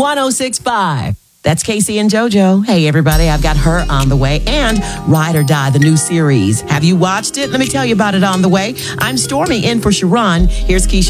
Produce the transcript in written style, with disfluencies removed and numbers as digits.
1065. That's Casey and JoJo. Hey, everybody, I've got her on the way. And Ride or Die, the new series. Have you watched it? Let me tell you about it on the way. I'm Stormy in for Sharon. Here's Keisha.